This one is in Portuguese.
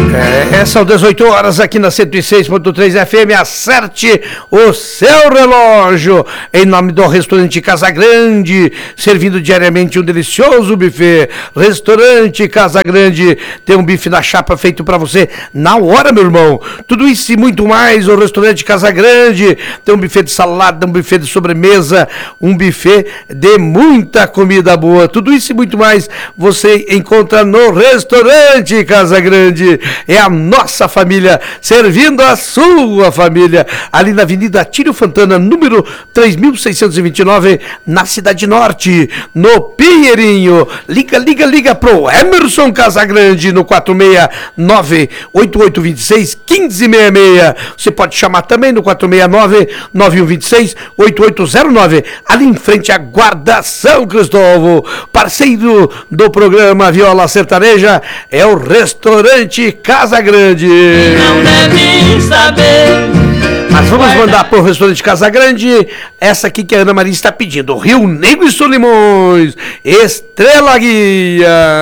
São 18 horas aqui na 106.3 FM. Acerte o seu relógio. Em nome do restaurante Casa Grande, servindo diariamente um delicioso buffet. Restaurante Casa Grande tem um bife na chapa feito para você na hora, meu irmão. Tudo isso e muito mais. O restaurante Casa Grande tem um buffet de salada, um buffet de sobremesa, um buffet de muita comida boa. Tudo isso e muito mais você encontra no restaurante Casa Grande. É a nossa família servindo a sua família, ali na Avenida Tírio Fontana, número 3629, na Cidade Norte, no Pinheirinho. Liga pro Emerson Casagrande no 469-8826-1566. Você pode chamar também no 469-9126-8809, ali em frente à Guarda São Cristóvão. Parceiro do programa Viola Sertaneja é o restaurante Casa Grande. Não deve saber. Mas vamos mandar para o restaurante Casa Grande essa aqui que a Ana Maria está pedindo: Rio Negro e Solimões, Estrela Guia.